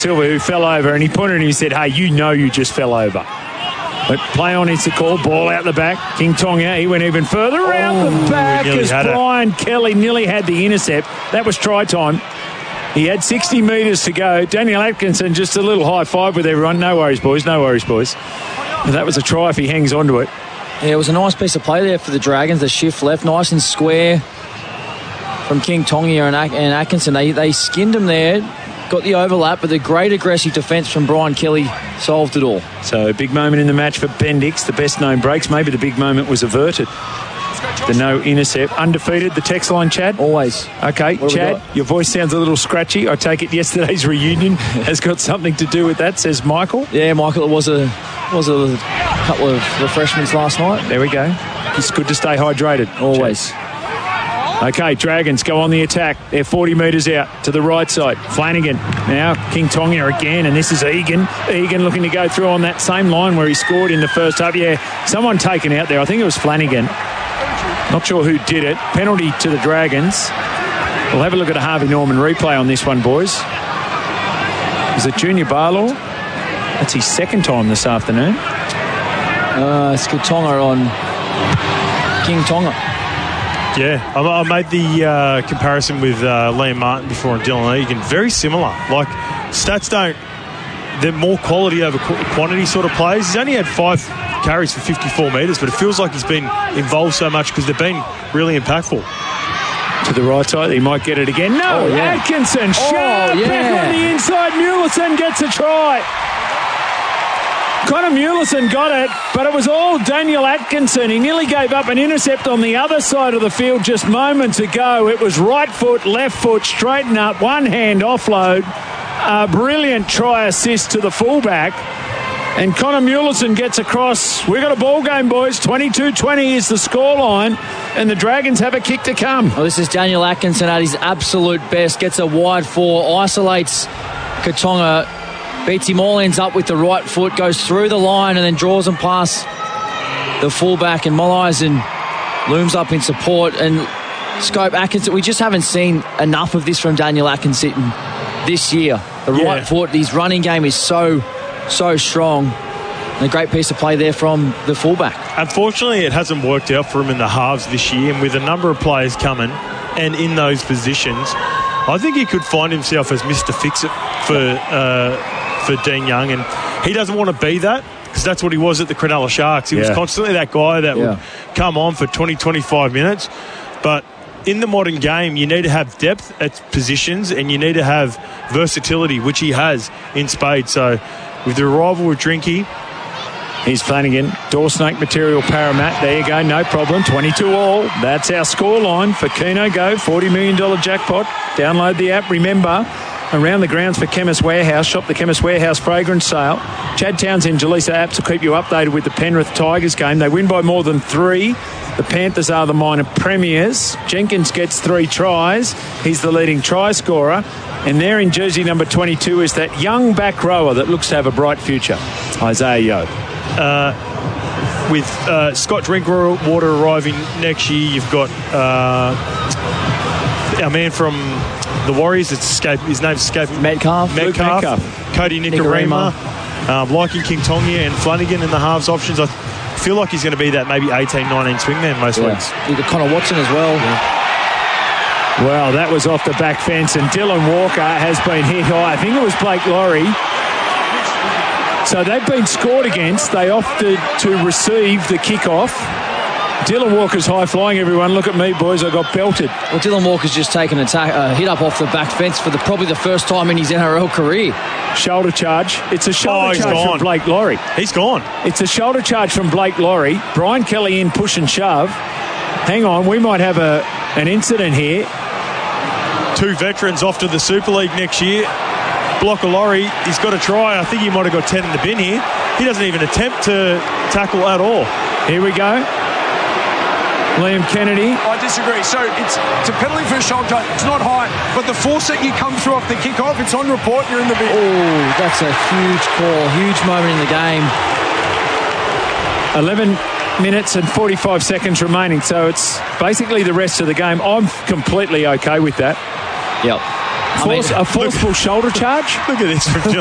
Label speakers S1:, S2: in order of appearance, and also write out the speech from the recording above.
S1: Silva, who fell over, and he pointed and he said, hey, you know you just fell over. But play on is the call. Ball out the back. King Tonga, he went even further out the back as Brian Kelly nearly had the intercept. That was try time. He had 60 metres to go. Daniel Atkinson, just a little high five with everyone. No worries, boys. No worries, boys. And that was a try if he hangs on to it.
S2: Yeah, it was a nice piece of play there for the Dragons. The shift left, nice and square from King Tonga and Atkinson. They skinned him there. Got the overlap, but the great aggressive defence from Brian Kelly solved it all.
S1: So a big moment in the match for Bendix, the best known breaks. Maybe the big moment was averted. The no intercept. Undefeated, the text line, Chad?
S2: Always.
S1: Okay, Chad, your voice sounds a little scratchy. I take it yesterday's reunion has got something to do with that, says Michael.
S2: Yeah, Michael, it was a couple of refreshments last night.
S1: There we go. It's good to stay hydrated.
S2: Always.
S1: Chad. Okay, Dragons go on the attack. They're 40 metres out to the right side. Flanagan. Now King Tonga again, and this is Egan. Egan looking to go through on that same line where he scored in the first half. Yeah, someone taken out there. I think it was Flanagan. Not sure who did it. Penalty to the Dragons. We'll have a look at a Harvey Norman replay on this one, boys. Is it Junior Barlaw? That's his second time this afternoon.
S2: It's Tonga on King Tonga.
S3: Yeah, I made the comparison with Liam Martin before and Dylan Egan. Very similar. Like, stats don't... They're more quality over quantity sort of players. He's only had 5 carries for 54 metres, but it feels like he's been involved so much because they've been really impactful.
S1: To the right side, he might get it again. No, Atkinson, sharp back on the inside. Mulison gets a try. Connor Mulison got it, but it was all Daniel Atkinson. He nearly gave up an intercept on the other side of the field just moments ago. It was right foot, left foot, straighten up, one hand offload. A brilliant try assist to the fullback. And Connor Mulison gets across. We've got a ball game, boys. 22-20 is the scoreline, and the Dragons have a kick to come.
S2: Well, this is Daniel Atkinson at his absolute best. Gets a wide 4, isolates Katonga. Beats him all, ends up with the right foot, goes through the line and then draws him past the fullback, and Mollison looms up in support. And Scope Atkinson, we just haven't seen enough of this from Daniel Atkinson this year. The right foot, his running game is so strong. And a great piece of play there from the fullback.
S3: Unfortunately, it hasn't worked out for him in the halves this year, and with a number of players coming and in those positions, I think he could find himself as Mr. Fix-It for Dean Young, and he doesn't want to be that, because that's what he was at the Cronulla Sharks. He was constantly that guy that would come on for 20-25 minutes. But in the modern game, you need to have depth at positions and you need to have versatility, which he has in spades. So with the arrival of Drinky,
S1: here's Flanagan. Door snake material Paramat. There you go, no problem. 22 all. That's our scoreline for Keno Go. $40 million jackpot. Download the app. Remember, around the grounds for Chemist Warehouse. Shop the Chemist Warehouse fragrance sale. Chad Townsend, Jaleesa apps will keep you updated with the Penrith Tigers game. They win by more than 3. The Panthers are the minor premiers. Jenkins gets 3 tries. He's the leading try scorer. And there in jersey number 22 is that young back rower that looks to have a bright future, Isaiah Yeo.
S3: With Scott Drinkwater arriving next year, you've got our man from the Warriors. His name's escaping.
S2: Metcalf.
S3: Cody Nikorima. Liking King Tonga and Flanagan in the halves options. I feel like he's going to be that maybe 18-19 swingman most weeks.
S2: You've got Connor Watson as well.
S1: Well, that was off the back fence, and Dylan Walker has been hit high. I think it was Blake Laurie. So they've been scored against. They opted to receive the kickoff. Dylan Walker's high flying, everyone. Look at me, boys. I got belted.
S2: Well, Dylan Walker's just taken a hit up off the back fence for probably the first time in his NRL career.
S1: Shoulder charge. It's a shoulder charge from Blake Laurie.
S3: He's gone.
S1: It's a shoulder charge from Blake Laurie. Brian Kelly in push and shove. Hang on, we might have an incident here.
S3: 2 veterans off to the Super League next year. Blocker Laurie, he's got a try. I think he might have got 10 in the bin here. He doesn't even attempt to tackle at all.
S1: Here we go. Liam Kennedy.
S4: I disagree. So it's a penalty for a shoulder. It's not high, but the force that you come through off the kickoff, it's on report. You're in the bin.
S2: Oh, that's a huge call, huge moment in the game.
S1: 11 minutes and 45 seconds remaining, so it's basically the rest of the game. I'm completely okay with that.
S2: Yep.
S1: A forcible shoulder charge?
S3: Look at this from